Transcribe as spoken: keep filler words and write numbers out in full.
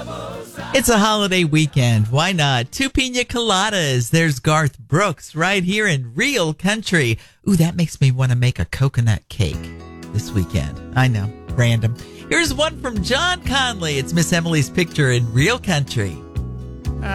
It's a holiday weekend. Why not? Two pina coladas. There's Garth Brooks right here in Real Country. Ooh, that makes me want to make a coconut cake this weekend. I know, random. Here's one from John Conley. It's Miss Emily's Picture in Real Country.